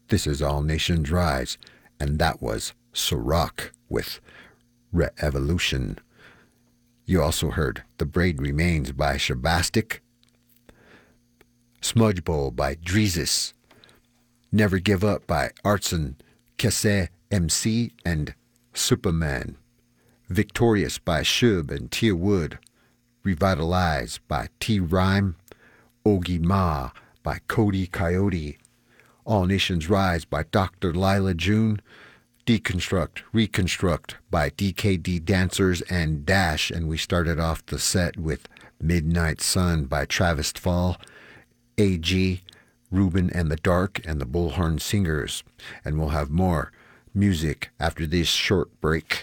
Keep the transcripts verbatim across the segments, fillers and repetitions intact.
This is All Nations Rise, and that was Sirach with Re-Evolution. You also heard The Braid Remains by Shabastic, Smudge Bowl by Dreezus, Never Give Up by Artson Kese M C and Superman, Victorious by Shub and Tia Wood, Revitalize by T-Rhyme, Ogie Ma by Cody Coyote, All Nations Rise by Doctor Lila June, Deconstruct, Reconstruct by D K D Dancers and Dash, and we started off the set with Midnight Sun by Travis Fall, A G, Ruben and the Dark, and the Bullhorn Singers. And we'll have more music after this short break.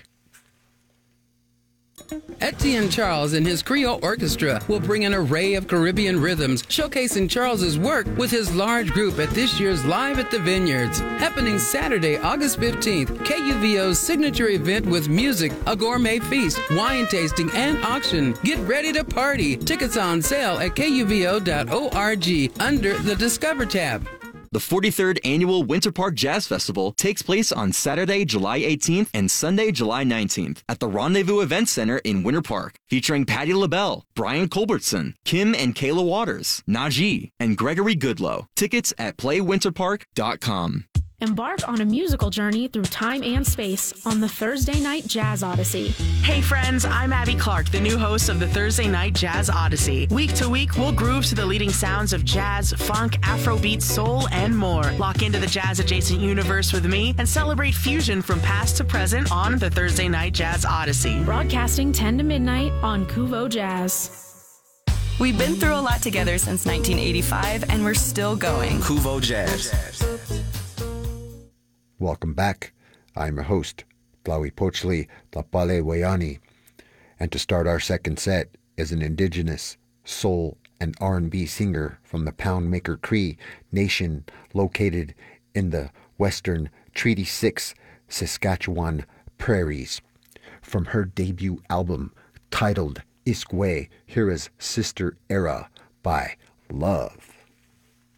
Etienne Charles and his Creole Orchestra will bring an array of Caribbean rhythms, showcasing Charles's work with his large group at this year's Live at the Vineyards, happening Saturday, August fifteenth. K U V O's signature event with music, a gourmet feast, wine tasting, and auction. Get ready to party. Tickets on sale at K U V O dot org under the Discover tab. The forty-third Annual Winter Park Jazz Festival takes place on Saturday, July eighteenth and Sunday, July nineteenth at the Rendezvous Event Center in Winter Park, featuring Patti LaBelle, Brian Culbertson, Kim and Kayla Waters, Najee, and Gregory Goodlow. Tickets at play winter park dot com. Embark on a musical journey through time and space on the Thursday Night Jazz Odyssey. Hey friends, I'm Abby Clark, the new host of the Thursday Night Jazz Odyssey. Week to week, we'll groove to the leading sounds of jazz, funk, Afrobeat, soul, and more. Lock into the jazz-adjacent universe with me and celebrate fusion from past to present on the Thursday Night Jazz Odyssey. Broadcasting ten to midnight on Kuvo Jazz. We've been through a lot together since nineteen eighty-five, and we're still going. Kuvo Jazz. Welcome back. I'm your host, Tlawi Pochli Tlapale Wayani. And to start our second set is an indigenous soul and R and B singer from the Poundmaker Cree Nation located in the western Treaty six Saskatchewan prairies. From her debut album titled Iskwe, here is Sister Era by Love.